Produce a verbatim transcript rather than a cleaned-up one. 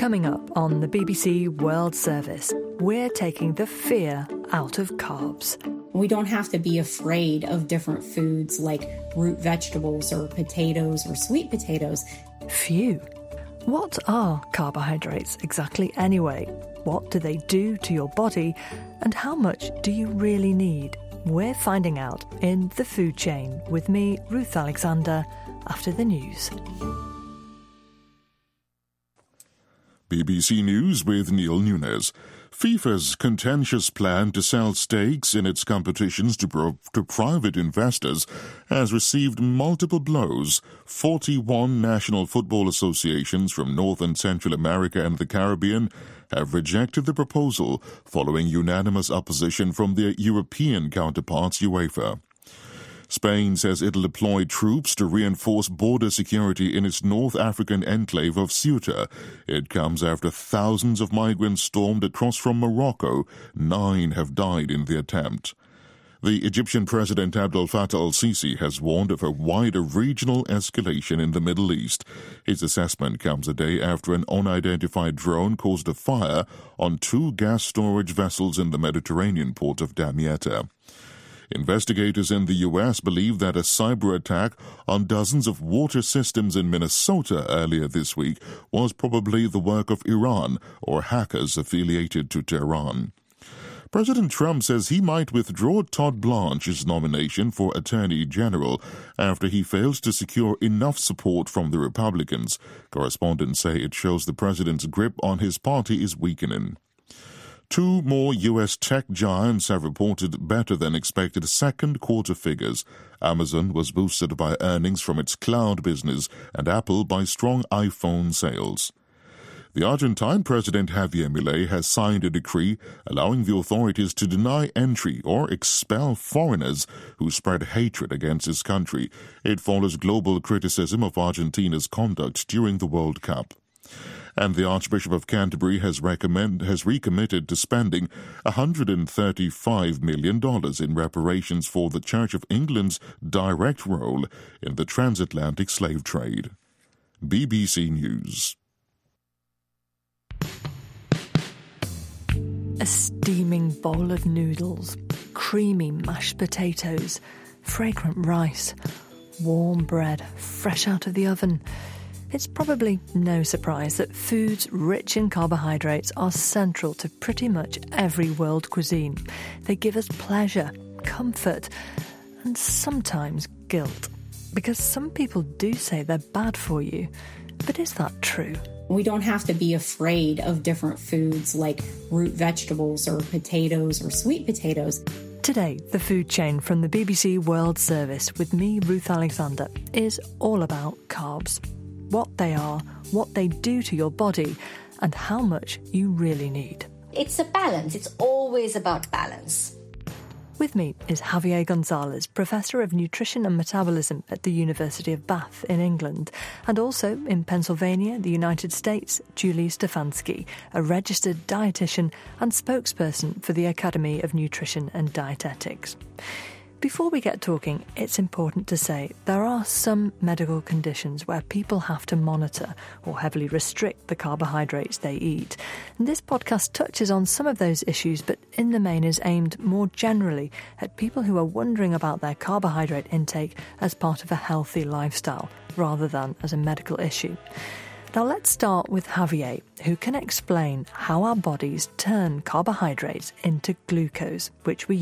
Coming up on the B B C World Service, we're taking the fear out of carbs. We don't have to be afraid of different foods like root vegetables or potatoes or sweet potatoes. Phew. What are carbohydrates exactly anyway? What do they do to your body? And how much do you really need? We're finding out in The Food Chain with me, Ruth Alexander, after the news. B B C News with Neil Nunes. FIFA's contentious plan to sell stakes in its competitions to, pro- to private investors has received multiple blows. forty-one national football associations from North and Central America and the Caribbean have rejected the proposal following unanimous opposition from their European counterparts, UEFA. Spain says it'll deploy troops to reinforce border security in its North African enclave of Ceuta. It comes after thousands of migrants stormed across from Morocco. Nine have died in the attempt. The Egyptian President Abdel Fattah al-Sisi has warned of a wider regional escalation in the Middle East. His assessment comes a day after an unidentified drone caused a fire on two gas storage vessels in the Mediterranean port of Damietta. Investigators in the U S believe that a cyber attack on dozens of water systems in Minnesota earlier this week was probably the work of Iran or hackers affiliated to Tehran. President Trump says he might withdraw Todd Blanche's nomination for Attorney General after he fails to secure enough support from the Republicans. Correspondents say it shows the president's grip on his party is weakening. Two more U S tech giants have reported better-than-expected second-quarter figures. Amazon was boosted by earnings from its cloud business and Apple by strong iPhone sales. The Argentine President Javier Milei has signed a decree allowing the authorities to deny entry or expel foreigners who spread hatred against his country. It follows global criticism of Argentina's conduct during the World Cup. And the Archbishop of Canterbury has recommend, has recommitted to spending one hundred thirty-five million dollars in reparations for the Church of England's direct role in the transatlantic slave trade. B B C News. A steaming bowl of noodles, creamy mashed potatoes, fragrant rice, warm bread fresh out of the oven. It's probably no surprise that foods rich in carbohydrates are central to pretty much every world cuisine. They give us pleasure, comfort, and sometimes guilt. Because some people do say they're bad for you. But is that true? We don't have to be afraid of different foods like root vegetables or potatoes or sweet potatoes. Today, The Food Chain from the B B C World Service with me, Ruth Alexander, is all about carbs. What they are, what they do to your body, and how much you really need. It's a balance. It's always about balance. With me is Javier Gonzalez, Professor of Nutrition and Metabolism at the University of Bath in England, and also in Pennsylvania, the United States, Julie Stefanski, a registered dietitian and spokesperson for the Academy of Nutrition and Dietetics. Before we get talking, it's important to say there are some medical conditions where people have to monitor or heavily restrict the carbohydrates they eat. And this podcast touches on some of those issues, but in the main is aimed more generally at people who are wondering about their carbohydrate intake as part of a healthy lifestyle, rather than as a medical issue. Now let's start with Javier, who can explain how our bodies turn carbohydrates into glucose, which we